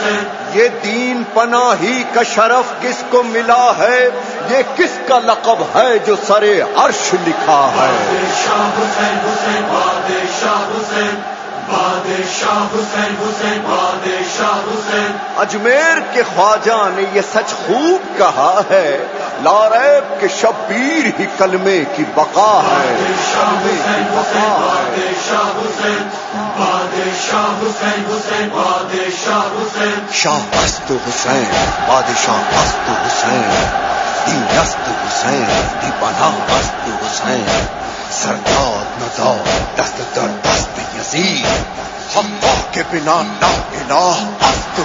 ये दीन पनाही का शरफ किसको मिला है, ये किसका लक़ब है जो सरे अर्श लिखा है। बादशाह हुसैन हुसैन बादशाह हुसैन बादशाह हुसैन हुसैन बादशाह हुसैन। अजमेर के ख्वाजा ने ये सच खूब कहा है, लारैब के शब्बीर ही कलमे की बका है। बादशाह हुसैन हुसैन बादशाह हुसैन बादशाह हुसैन हुसैन बादशाह हुसैन। शाह अस्त हुसैन बादशाह अस्त हुसैन, दी दस्त हुसैन दी बना अस्त हुसैन, सरदार नदा दस्त दर दस्त यजीद, अल्लाह के बिना ला इलाह अस्त